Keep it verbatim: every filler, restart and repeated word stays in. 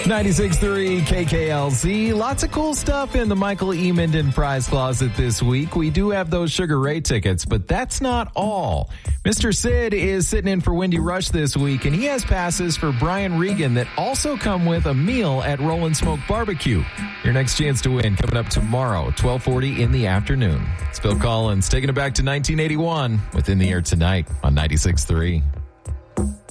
ninety-six point three K K L Z. Lots of cool stuff in the Michael E. Minden Prize Closet this week. We do have those Sugar Ray tickets, but that's not all. Mister Sid is sitting in for Wendy Rush this week, and he has passes for Brian Regan that also come with a meal at Rollin' Smoke Barbecue. Your next chance to win coming up tomorrow, twelve forty in the afternoon. It's Phil Collins taking it back to nineteen eighty-one with In the Air Tonight on ninety-six point three.